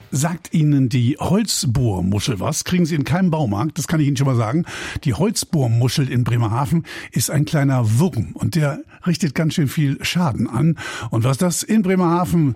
Sagt Ihnen die Holzbohrmuschel was? Kriegen Sie in keinem Baumarkt, das kann ich Ihnen schon mal sagen. Die Holzbohrmuschel in Bremerhaven ist ein kleiner Wurm und der richtet ganz schön viel Schaden an. Und was das in Bremerhaven